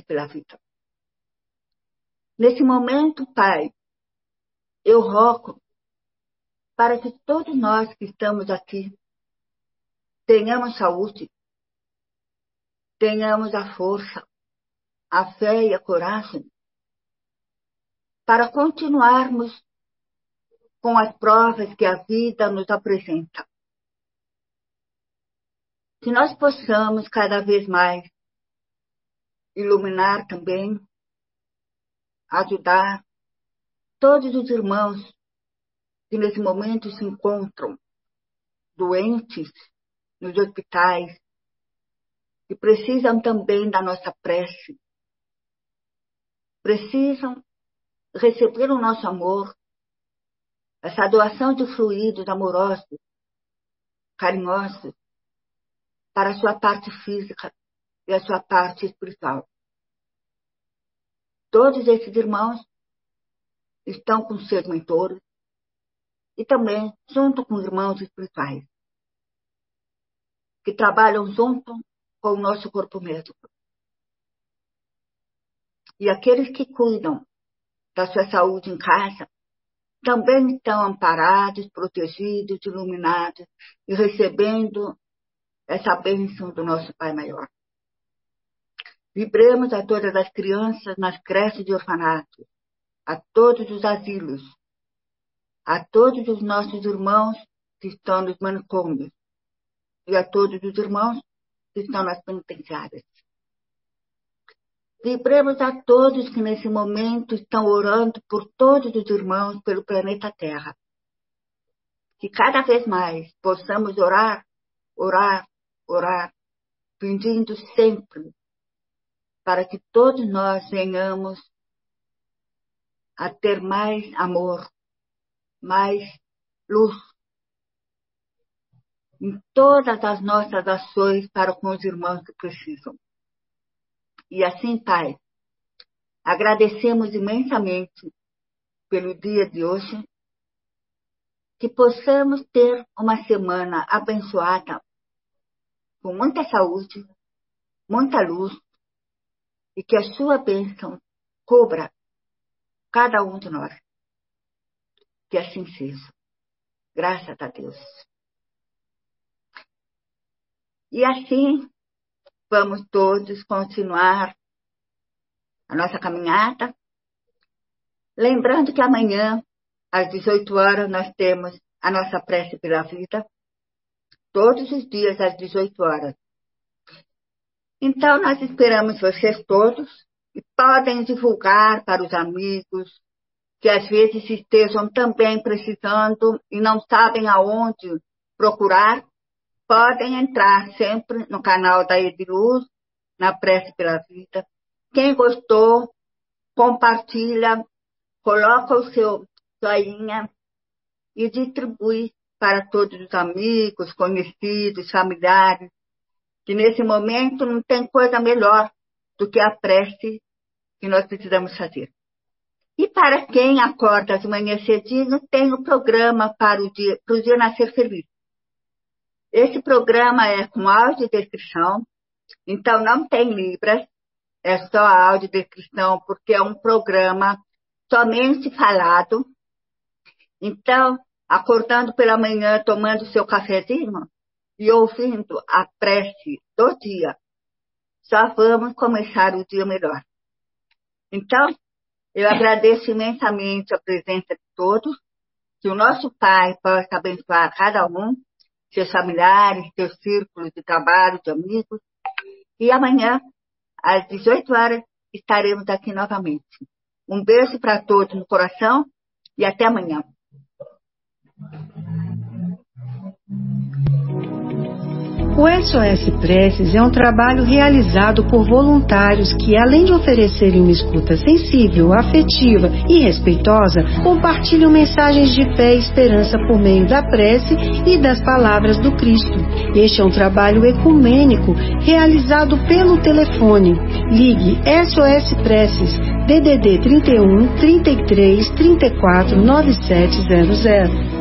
pela vida. Nesse momento, Pai, eu rogo para que todos nós que estamos aqui tenhamos saúde, tenhamos a força, a fé e a coragem para continuarmos com as provas que a vida nos apresenta. Que nós possamos cada vez mais iluminar também, ajudar todos os irmãos que nesse momento se encontram doentes nos hospitais, que precisam também da nossa prece, precisam receber o nosso amor, essa doação de fluidos amorosos, carinhosos, para a sua parte física e a sua parte espiritual. Todos esses irmãos estão com seus mentores e também junto com irmãos espirituais, que trabalham junto com o nosso corpo médico. E aqueles que cuidam da sua saúde em casa também estão amparados, protegidos, iluminados e recebendo essa bênção do nosso Pai Maior. Vibremos a todas as crianças nas creches de orfanatos, a todos os asilos, a todos os nossos irmãos que estão nos manicômios e a todos os irmãos que estão nas penitenciárias. Vibremos a todos que nesse momento estão orando por todos os irmãos pelo planeta Terra. Que cada vez mais possamos orar, pedindo sempre para que todos nós venhamos a ter mais amor, mais luz em todas as nossas ações para com os irmãos que precisam. E assim, Pai, agradecemos imensamente pelo dia de hoje, que possamos ter uma semana abençoada, com muita saúde, muita luz, e que a sua bênção cubra cada um de nós. Que assim seja. Graças a Deus. E assim, vamos todos continuar a nossa caminhada. Lembrando que amanhã, às 18 horas, nós temos a nossa prece pela vida. Todos os dias, às 18 horas. Então, nós esperamos vocês todos e podem divulgar para os amigos que às vezes estejam também precisando e não sabem aonde procurar. Podem entrar sempre no canal da Ediluz, na Prece pela Vida. Quem gostou, compartilha, coloca o seu joinha e distribui para todos os amigos, conhecidos, familiares, que nesse momento não tem coisa melhor do que a prece que nós precisamos fazer. E para quem acorda de manhã cedinho, tem o programa para o dia Nascer Feliz. Esse programa é com audiodescrição, então não tem libras, é só a audiodescrição, porque é um programa somente falado. Então, acordando pela manhã, tomando seu cafezinho e ouvindo a prece do dia, já vamos começar o dia melhor. Então, eu agradeço imensamente a presença de todos, que o nosso Pai possa abençoar cada um, seus familiares, seus círculos de trabalho, de amigos. E amanhã, às 18 horas, estaremos aqui novamente. Um beijo para todos no coração e até amanhã. O SOS Preces é um trabalho realizado por voluntários que, além de oferecerem uma escuta sensível, afetiva e respeitosa, compartilham mensagens de fé e esperança por meio da prece e das palavras do Cristo. Este é um trabalho ecumênico realizado pelo telefone. Ligue SOS Preces, DDD 31 33 34 9700.